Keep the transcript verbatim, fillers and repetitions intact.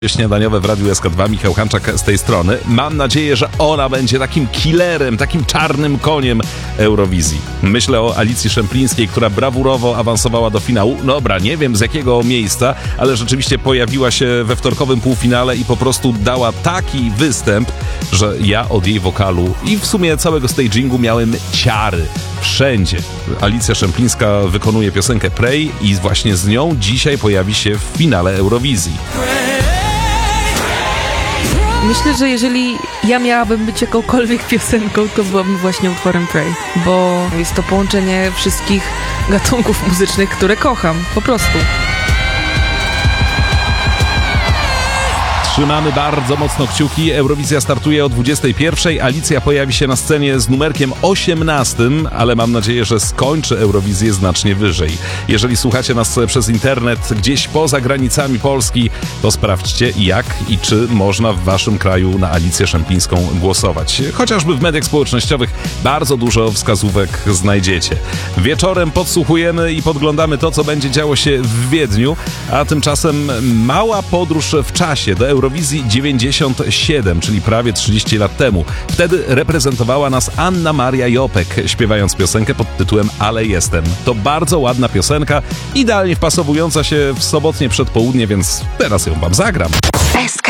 Śniadaniowe w Radiu S K dwa, Michał Hanczak z tej strony. Mam nadzieję, że ona będzie takim killerem, takim czarnym koniem Eurowizji. Myślę o Alicji Szemplińskiej, która brawurowo awansowała do finału. Dobra, nie wiem z jakiego miejsca, ale rzeczywiście pojawiła się we wtorkowym półfinale i po prostu dała taki występ, że ja od jej wokalu i w sumie całego stagingu miałem ciary. Wszędzie. Alicja Szemplińska wykonuje piosenkę Pray i właśnie z nią dzisiaj pojawi się w finale Eurowizji. Myślę, że jeżeli ja miałabym być jakąkolwiek piosenką, to byłabym właśnie utworem Pray, bo jest to połączenie wszystkich gatunków muzycznych, które kocham, po prostu. Trzymamy bardzo mocno kciuki. Eurowizja startuje o dwudziestej pierwszej. Alicja pojawi się na scenie z numerkiem osiemnastym, ale mam nadzieję, że skończy Eurowizję znacznie wyżej. Jeżeli słuchacie nas przez internet gdzieś poza granicami Polski, to sprawdźcie jak i czy można w waszym kraju na Alicję Szemplińską głosować. Chociażby w mediach społecznościowych bardzo dużo wskazówek znajdziecie. Wieczorem podsłuchujemy i podglądamy to, co będzie działo się w Wiedniu, a tymczasem mała podróż w czasie do Eurowizji dziewięćdziesiąt siedem, czyli prawie trzydzieści lat temu. Wtedy reprezentowała nas Anna Maria Jopek, śpiewając piosenkę pod tytułem Ale jestem. To bardzo ładna piosenka, idealnie wpasowująca się w sobotnie przedpołudnie, więc teraz ją wam zagram. S K